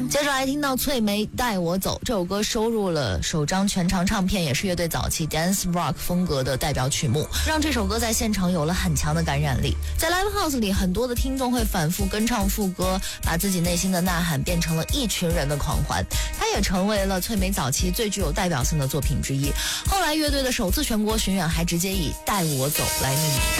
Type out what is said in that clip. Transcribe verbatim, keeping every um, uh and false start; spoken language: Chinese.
接着来听到翠梅带我走，这首歌收录了首张全长唱片，也是乐队早期 dance rock 风格的代表曲目，让这首歌在现场有了很强的感染力。在 live house 里，很多的听众会反复跟唱副歌，把自己内心的呐喊变成了一群人的狂欢。它也成为了翠梅早期最具有代表性的作品之一。后来乐队的首次全国巡演还直接以带我走来命名。